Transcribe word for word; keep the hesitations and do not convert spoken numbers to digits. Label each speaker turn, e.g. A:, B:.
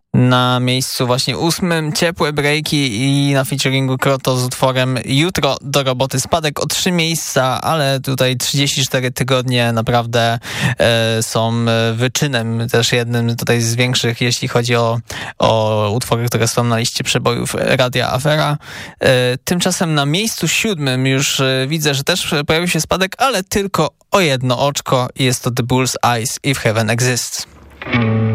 A: Na miejscu właśnie ósmym ciepłe breaki i na featuringu Kroto z utworem Jutro do roboty. Spadek o trzy miejsca, ale tutaj trzydzieści cztery tygodnie naprawdę e, są wyczynem, też jednym tutaj z większych, jeśli chodzi o, o utwory, które są na liście przebojów Radia Afera. E, tymczasem na miejscu siódmym już e, widzę, że też pojawił się spadek, ale tylko o jedno oczko. Jest to The Bull's Eyes If Heaven Exists.